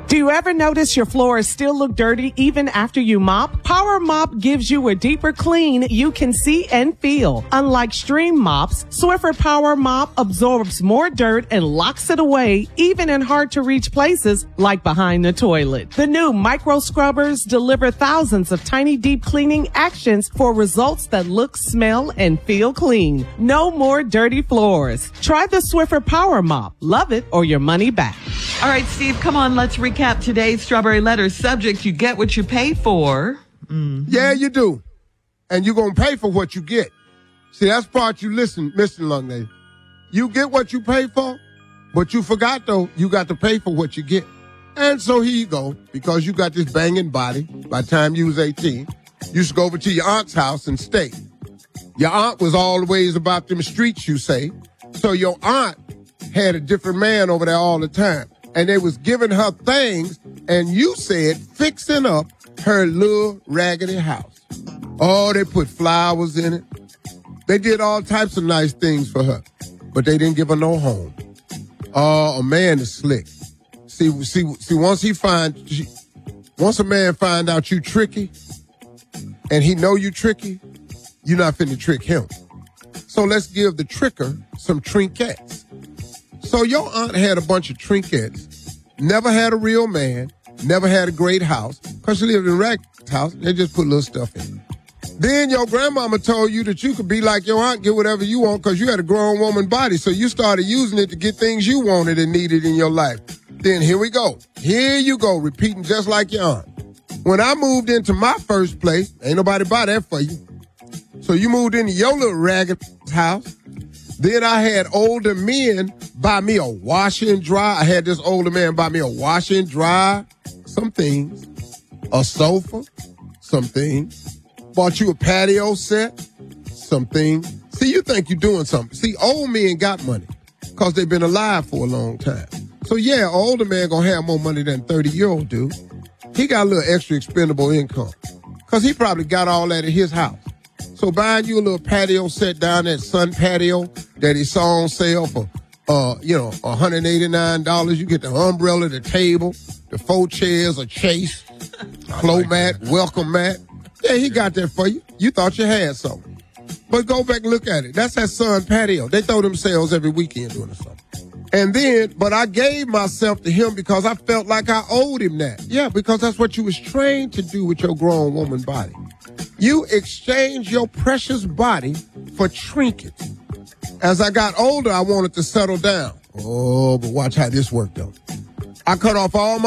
Do you ever notice your floors still look dirty even after you mop? Power Mop gives you a deeper clean you can see and feel. Unlike Stream Mops, Swiffer Power Mop absorbs more dirt and locks it away, even in hard-to-reach places like behind the toilet. The new micro scrubbers deliver thousands of tiny deep cleaning actions for results that look, smell, and feel clean. No more dirty floors. Try the Swiffer Power Mop. Love it or your money back. All right, Steve, come on. Let's recap today's Strawberry Letter subject. You get what you pay for. Mm-hmm. Yeah, you do. And you're going to pay for what you get. See, that's part you missing, young lady. You get what you pay for, but you forgot, though, you got to pay for what you get. And so here you go, because you got this banging body. By the time you was 18, you used to go over to your aunt's house and stay. Your aunt was always about them streets, you say. So your aunt had a different man over there all the time. And they was giving her things, and you said fixing up her little raggedy house. Oh, they put flowers in it. They did all types of nice things for her, but they didn't give her no home. Oh, a man is slick. See, once a man find out you tricky, and he know you tricky, you're not finna trick him. So let's give the tricker some trinkets. So your aunt had a bunch of trinkets, never had a real man, never had a great house, because she lived in a ragged house. They just put little stuff in. Then your grandmama told you that you could be like your aunt, get whatever you want, because you had a grown woman body. So you started using it to get things you wanted and needed in your life. Then here we go. Here you go, repeating just like your aunt. When I moved into my first place, ain't nobody buy that for you. So you moved into your little ragged house. Then I had older men buy me a washer and dryer. I had this older man buy me a washer and dryer, some things, a sofa, some things. Bought you a patio set, some things. See, you think you're doing something. See, old men got money because they've been alive for a long time. So yeah, an older man gonna have more money than a 30-year-old dude. He got a little extra expendable income because he probably got all that at his house. So buying you a little patio set down at Sun Patio that he saw on sale for, $189. You get the umbrella, the table, the 4 chairs, a chase, flow mat, welcome mat. Yeah, he got that for you. You thought you had something. But go back and look at it. That's that Sun Patio. They throw them sales every weekend doing something. And then, but I gave myself to him because I felt like I owed him that. Yeah, because that's what you was trained to do with your grown woman body. You exchange your precious body for trinkets. As I got older, I wanted to settle down. Oh, but watch how this worked, though. I cut off all my